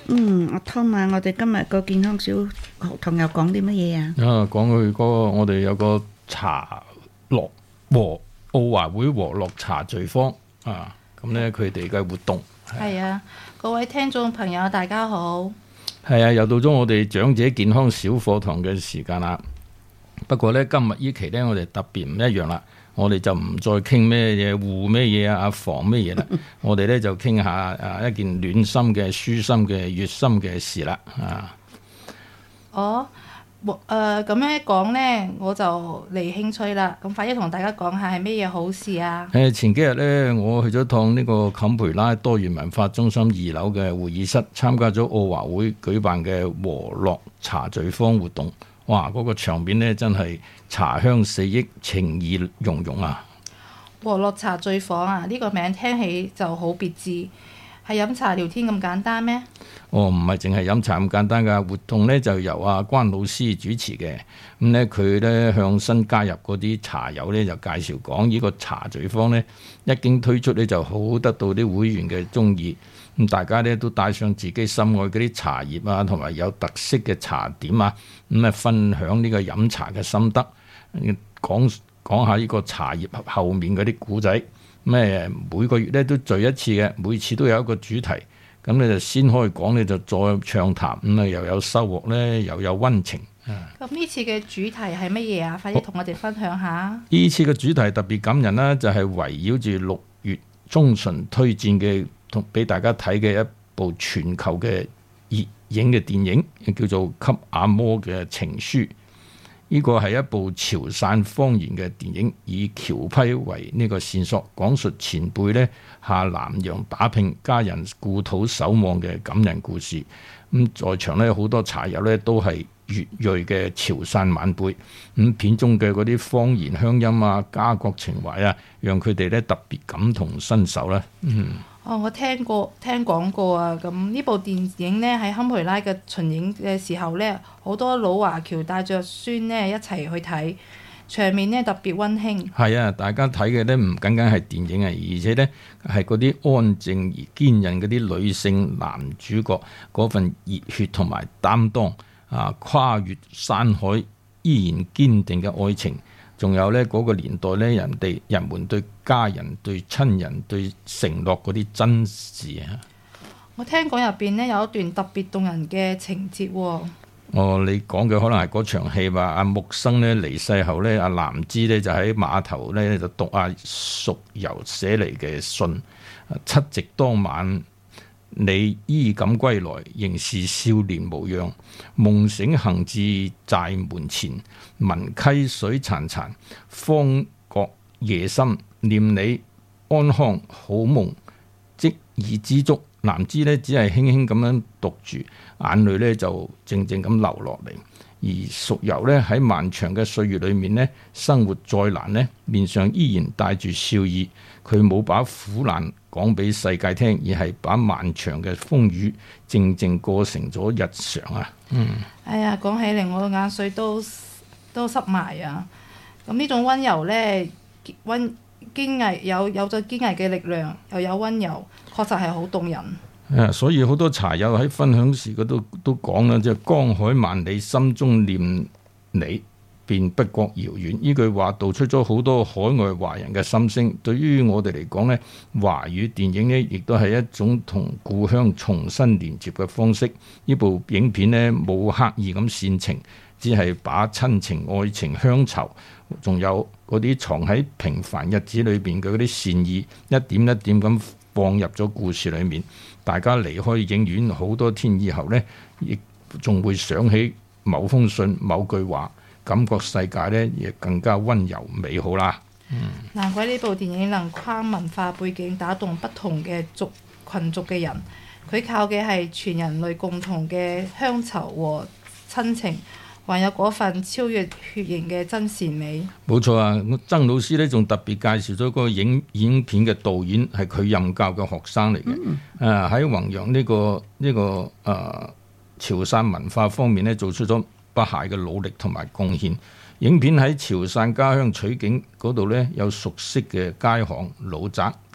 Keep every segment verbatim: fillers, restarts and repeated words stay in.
嗯，阿湯啊，我哋今日個健康小學堂又講啲乜嘢啊？ 啊，講佢嗰個我哋有個茶樂和奧華會和樂茶聚坊啊，咁咧佢哋嘅活動係啊，各位聽眾朋友大家好。 係啊，又到咗我哋長者健康小課堂嘅時間啦。不過咧，今日呢期咧，我哋特別唔一樣啦。我哋就唔再傾咩嘢護咩嘢啊，防咩嘢啦。我哋咧就傾下啊一件暖心嘅、舒心嘅、悅心嘅事啦。啊， 哦，誒咁樣講呢，我就嚟興趣啦。咁快啲同大家講下係咩嘢好事啊？ 誒前幾日咧，我去咗趟呢個坎培拉多元文化中心二樓嘅會議室，參加咗奧華會舉辦嘅和樂茶聚坊活動。哇！嗰、那個場面咧真係茶香四溢，情意融融啊！ 和樂茶聚坊啊，呢、這個名聽起就好別致，係飲茶聊天咁簡單咩？ 哦，唔係淨係飲茶咁簡單㗎，活動咧就由阿關老師主持嘅。咁咧佢咧向新加入嗰啲茶友咧就介紹講，呢個茶聚坊咧一經推出咧就好得到啲會員嘅鍾意。咁大家咧都帶上自己心愛嗰啲茶葉啊，同埋有特色嘅茶點啊，咁啊分享呢個飲茶嘅心得，講講下呢個茶葉後面嗰啲古仔。咩每個月咧都聚一次嘅，每次都有一個主題。咁你就先開講，你就再暢談，咁啊又有收穫咧，又有溫情。 咁呢次嘅主題係乜嘢啊？快啲同我哋分享下。 呢次嘅主題特別感人啦，就係圍繞住六月中旬推薦嘅，同俾大家睇嘅一部全球嘅熱映嘅電影，叫做《給阿嬤嘅情書》。呢個係一部潮汕方言嘅電影，以僑批為呢個線索，講述前輩呢下南洋打拼，家人故土守望嘅感人故事。咁在場呢，好多茶友呢都係粵裔嘅潮汕晚輩，咁片中嘅嗰啲方言鄉音啊、家國情懷啊，讓佢哋呢特別感同身受啦。嗯。 哦，我聽過聽講過啊！咁呢部電影呢，喺堪培拉嘅巡映嘅時候呢，好多老華僑帶着孫呢一齊去睇，場面呢特別溫馨。係啊，大家睇嘅呢唔僅僅係電影啊，而且呢係嗰啲安靜而堅韌嗰啲女性男主角嗰份熱血同埋擔當啊，跨越山海依然堅定嘅愛情。仲有呢嗰、那個年代呢，人哋人們對家人、對親人、對承諾嗰啲珍視啊！ 我聽講入邊呢有一段特別動人嘅情節喎、哦。 哦，你講嘅可能係嗰場戲吧？阿木生呢離世後呢，阿南枝呢就喺碼頭呢就讀阿淑柔寫嚟嘅信。七夕當晚，你衣錦歸來，仍是少年模樣。夢醒行至寨門前，聞溪水潺潺，方覺夜深。念你安康好夢，即已知足。南枝呢只係輕輕咁樣讀住，眼淚呢就靜靜咁流落嚟。而淑柔呢喺漫長嘅歲月裏面呢，生活再難呢，面上依然帶住笑意。佢冇把苦難講俾世界聽，而係把漫長嘅風雨靜靜過成咗日常啊！嗯， 哎呀，講起嚟我眼水都都濕埋啊！咁呢種溫柔呢，溫堅毅有有咗堅毅嘅力量，又有溫柔，確實係好動人。 啊、所以好多茶友喺分享時佢都都講啦，即係江海萬里，心中念你，便不覺遙遠。呢句話道出咗好多海外華人嘅心聲。對於我哋嚟講呢，華語電影呢亦都係一種同故鄉重新連接嘅方式。呢部影片呢冇刻意咁煽情，只係把親情、愛情、鄉愁，仲有嗰啲藏喺平凡日子裏邊嘅嗰啲善意，一點一點咁放入咗故事裏面。大家離開影院好多天以後呢，亦仲會想起某封信、某句話，感覺世界呢亦更加溫柔美好啦。嗯， 難怪呢部電影能跨文化背景打動不同嘅族群族嘅人，佢靠嘅係全人類共同嘅鄉愁和親情，還有嗰份超越血型嘅真善美。 冇錯啊！曾老師呢仲特別介紹咗個影影片嘅導演係佢任教嘅學生嚟嘅。誒、嗯，喺弘揚呢個呢、這個誒、呃、潮汕文化方面呢，做出咗不懈嘅努力同埋貢獻。影片喺潮汕家鄉取景嗰度呢，有熟悉嘅街巷、老宅、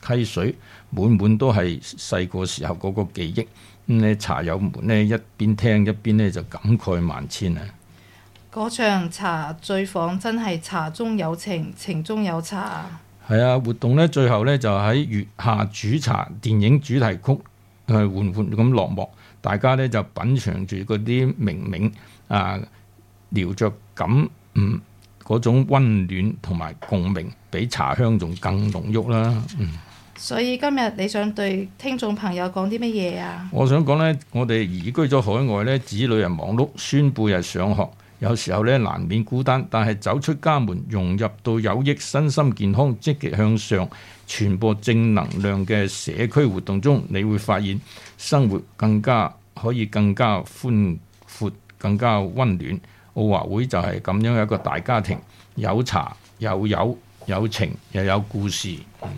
溪水，滿滿都係細個時候嗰個記憶。咁咧茶友們呢，一邊聽一邊呢就感慨萬千啊！ 嗰場茶醉坊真係茶中有情，情中有茶。 係啊，活動呢最後呢就喺月下煮茶電影主題曲誒緩緩咁落幕，大家呢就品嚐住嗰啲明明啊，聊着感悟嗰種溫暖同埋共鳴，比茶香仲更濃郁啦。嗯。 所以今日你想對聽眾朋友講啲乜嘢啊？ 我想講呢，我哋移居咗海外呢，子女又忙碌，孫輩又上學，有時候呢難免孤單。但係走出家門，融入到有益身心健康、積極向上、傳播正能量嘅社區活動中，你會發現生活更加可以更加寬闊、更加溫暖。奧華會就係咁樣一個大家庭，有茶有友有情又有故事。嗯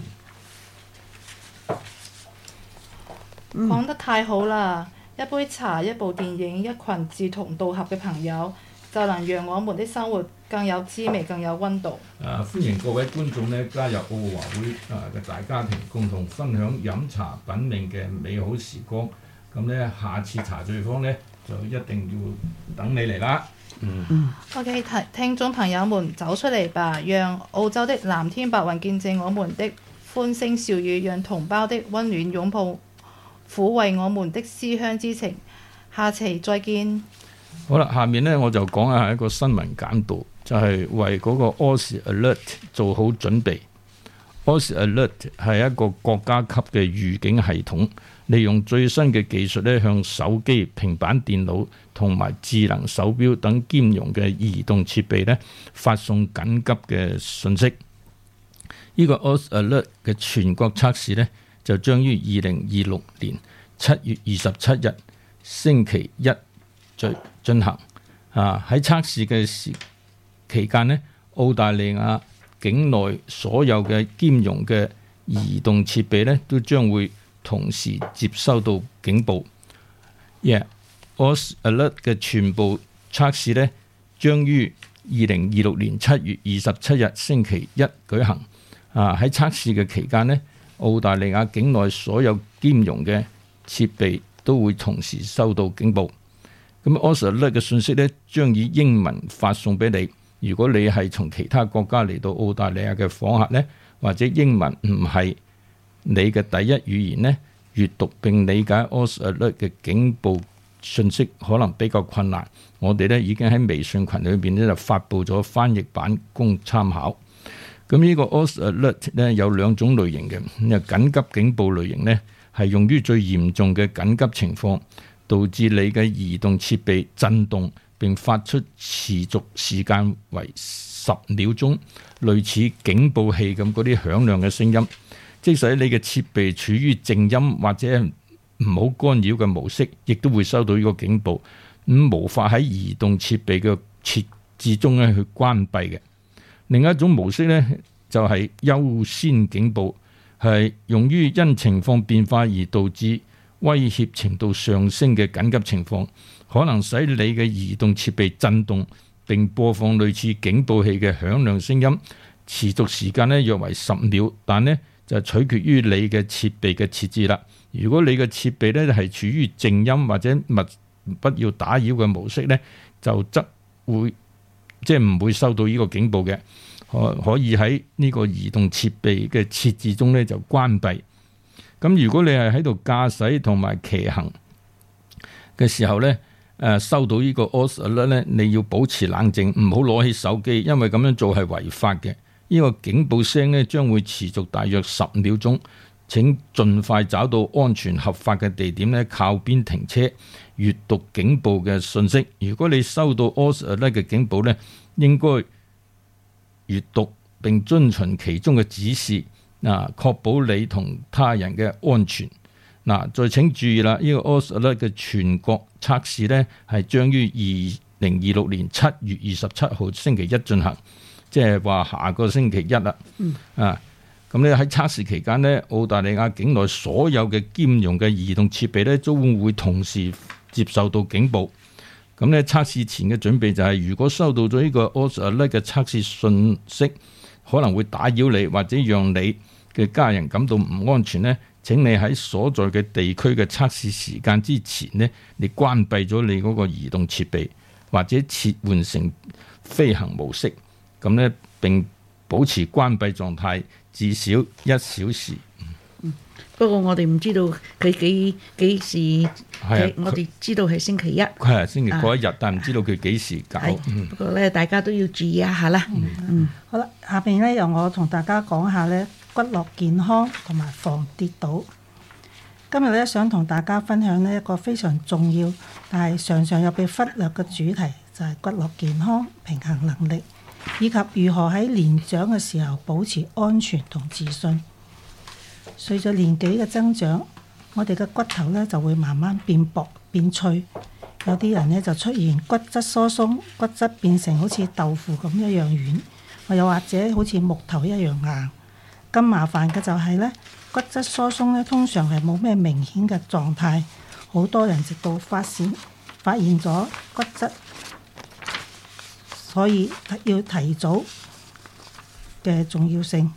講得太好啦！一杯茶、一部電影、一群志同道合嘅朋友，就能讓我們的生活更有滋味、更有溫度。 啊！歡迎各位觀眾呢加入奧華會啊嘅大家庭，共同分享飲茶品茗嘅美好時光。咁呢，下次茶聚坊呢，就一定要等你嚟啦。嗯。 OK， 聽聽眾朋友們走出嚟吧，讓澳洲的藍天白雲見證我們的歡聲笑語，讓同胞的溫暖擁抱撫慰我們的思鄉之情。下期再見。 好啦，下面呢我就講下一個新聞簡報，就係、是、為嗰個 Aus Alert 做好準備。Aus Alert 係一個國家級嘅預警系統，利用最新嘅技術呢，向手機、平板電腦同埋智能手錶等兼容嘅移動設備呢，發送緊急嘅信息。呢、這個 Aus Alert 嘅全國測試呢，就將於二零二六年七月二十七日星期一進進行。啊，喺測試嘅時期間呢，澳大利亞境內所有嘅兼容嘅移動設備呢，都將會同時接收到警報。Yeah，Aus Alert 嘅全部測試呢，將於二零二六年七月二十七日星期一舉行。啊，喺測試嘅期間呢，澳大利亞境內所有兼容嘅設備都會同時收到警報。咁 Aus Alert 嘅信息呢，將以英文發送俾你。如果你係從其他國家嚟到澳大利亞嘅訪客呢，或者英文唔係你嘅第一語言呢，閱讀並理解 Aus Alert 嘅警報信息可能比較困難。我哋呢已經喺微信群裏邊呢就發布咗翻譯版供參考。咁呢個 Aus Alert 呢有兩種類型嘅，咁緊急警報類型呢係用於最嚴重嘅緊急情況，導致你嘅移動設備震動並發出持續時間為十秒鐘，類似警報器咁嗰啲響亮嘅聲音。即使你嘅設備處於靜音或者唔好干擾嘅模式，亦都會收到呢個警報，咁無法喺移動設備嘅設置中咧去關閉嘅。另一種模式呢，就係優先警報，係用於因情況變化而導致威脅程度上升嘅緊急情況，可能使你嘅移動設備震動並播放類似警報器嘅響亮聲音，持續時間呢約為十秒，但呢就取決於你嘅設備嘅設置啦。如果你嘅設備呢係處於靜音或者勿不要打擾嘅模式呢，就則會即係唔會收到呢個警報嘅，可可以喺呢個移動設備嘅設置中呢就關閉。咁如果你係喺度駕駛同埋騎行嘅時候呢，誒收到呢個 Aus Alert 呢，你要保持冷靜，唔好攞起手機，因為咁樣做係違法嘅。呢個警報聲呢將會持續大約十秒鐘。請盡快找到安全合法嘅地點呢，靠邊停車，閱讀警報嘅信息。如果你收到 Aus Alert 嘅警報呢，應該閱讀並遵循其中嘅指示，嗱，確保你同他人嘅安全。嗱，再請注意啦，呢、這個 Aus Alert 嘅全國測試呢，係將於二零二六年七月二十七號星期一進行，即係話下個星期一啦。嗯、啊。咁咧喺測試期間呢，澳大利亞境內所有嘅兼容嘅移動設備咧，都會同時接受到警報。咁咧測試前嘅準備就係、是，如果收到咗呢個 Aus Alert 嘅測試信息，可能會打擾你或者讓你嘅家人感到唔安全呢，請你喺所在嘅地區嘅測試時間之前呢，你關閉咗你嗰個移動設備，或者切換成飛行模式，咁呢並保持關閉狀態至少一小時。 嗯、不過我哋唔知道佢幾幾時， 係我哋知道係星期一， 係星期嗰一日， 啊、 但唔知道佢幾時搞。 嗯、不過咧，大家都要注意一下啦。嗯嗯、好啦，下邊咧由我同大家講下咧骨骼健康同埋防跌倒。今日咧想同大家分享呢一個非常重要，但係常常又被忽略嘅主題，就係骨骼健康、平衡能力，以及如何喺年長嘅時候保持安全同自信。隨著年紀嘅增長，我哋嘅骨頭咧就會慢慢變薄變脆，有啲人咧就出現骨質疏鬆，骨質變成好似豆腐咁一樣軟，又或者好似木頭一樣硬。咁麻煩嘅就係咧，骨質疏鬆咧通常係冇咩明顯嘅狀態，好多人直到發現發現咗骨質，所以要提早嘅重要性。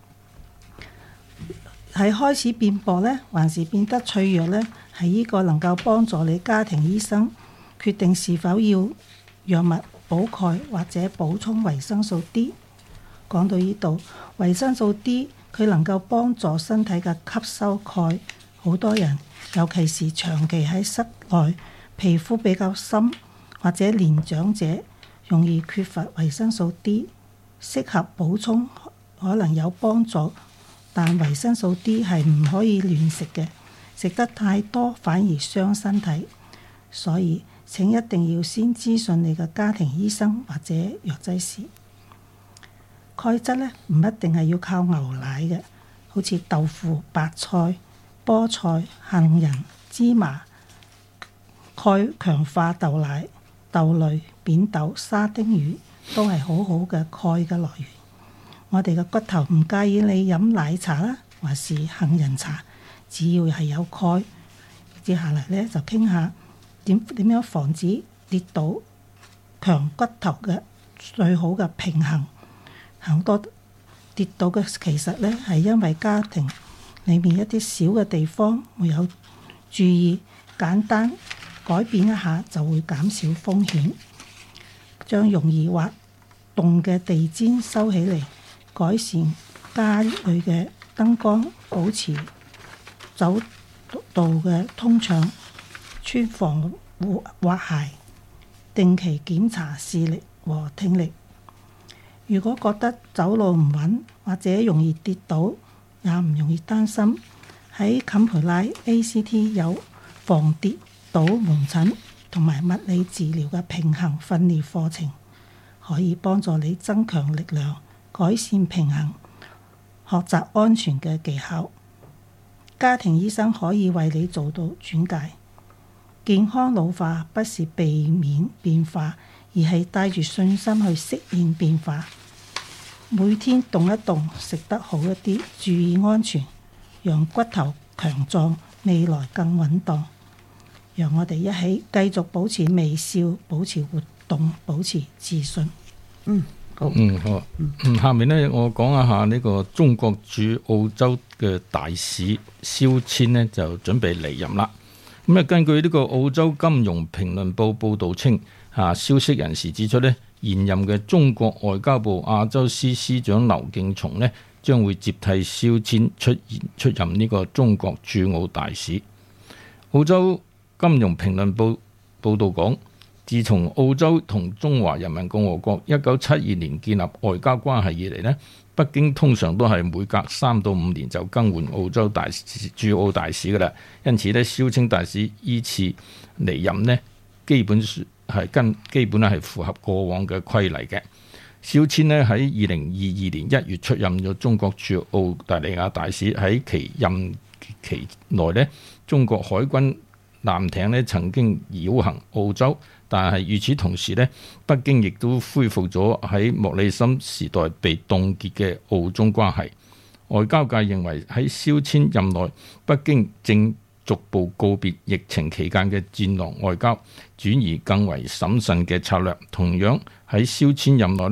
係開始變薄呢，還是變得脆弱呢？係呢個能夠幫助你家庭醫生決定是否要藥物補鈣或者補充維生素 D。講到呢度，維生素 D 佢能夠幫助身體嘅吸收鈣。好多人尤其是長期喺室內，皮膚比較深或者年長者容易缺乏維生素 D， 適合補充可能有幫助。但維生素 D 係唔可以亂食嘅，食得太多反而傷身體，所以請一定要先諮詢你嘅家庭醫生或者藥劑師。鈣質呢唔一定係要靠牛奶嘅，好似豆腐、白菜、菠菜、杏仁、芝麻、鈣強化豆奶、豆類、扁豆、沙丁魚都係好好嘅鈣嘅來源。我哋嘅骨頭唔介意你飲奶茶啦，還是杏仁茶，只要係有鈣。接下嚟呢，就傾下點點樣防止跌倒，強骨頭嘅最好嘅平衡。好多跌倒嘅其實呢，係因為家庭裏面一啲小嘅地方沒有注意，簡單改變一下就會減少風險。將容易滑動嘅地氈收起嚟，改善家裏嘅燈光，保持走道嘅通暢，穿防滑鞋，定期檢查視力和聽力。如果覺得走路唔穩或者容易跌倒，也唔容易擔心。喺坎培拉 A C T 有防跌倒門診同埋物理治療嘅平衡訓練課程，可以幫助你增強力量，改善平衡，學習安全嘅技巧。家庭醫生可以為你做到轉介。健康老化不是避免變化，而係帶住信心去適應變化。每天動一動，食得好一啲，注意安全，讓骨頭強壯，未來更穩當。讓我哋一起繼續保持微笑，保持活動，保持自信。 嗯。好嗯好，嗯下面呢，我講一下呢個中國駐澳洲嘅大使肖千呢就準備離任啦。咁啊，根據呢個澳洲金融評論報報導稱，啊消息人士指出呢，現任嘅中國外交部亞洲司司長劉敬松呢將會接替肖千出現出任呢個中國駐澳大使。澳洲金融評論報報導講，自從澳洲同中華人民共和國一九七二年建立外交關係以嚟呢，北京通常都係每隔三到五年就更換澳洲大使駐澳大使噶啦。因此呢，肖千大使依次離任呢，基本係跟基本係符合過往嘅規例嘅。肖千呢喺二零二二年一月出任咗中國駐澳大利亞大使，喺其任期內呢，中國海軍艦艇呢曾經繞行澳洲。但係與此同時呢，北京亦都恢復咗喺莫里森時代被凍結嘅澳中關係。外交界認為喺肖千任內，北京正逐步告別疫情期間嘅戰狼外交，轉移更為審慎嘅策略。同樣喺肖千任內呢，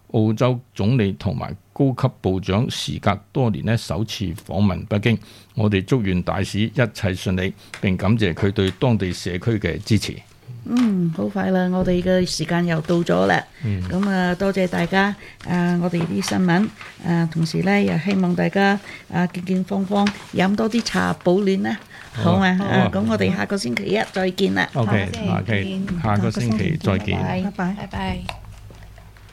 澳洲總理同埋高級部長時隔多年呢首次訪問北京。我哋祝願大使一切順利，並感謝佢對當地社區嘅支持。 嗯，好快啦，我哋嘅時間又到咗啦。咁啊、嗯，多謝大家。啊，我哋啲新聞啊，同時咧又希望大家啊健健康康，飲多啲茶保暖啦。好啊，啊，咁我哋下個星期一再見啦。 OK，下期下個星期再見。 拜拜， 拜拜。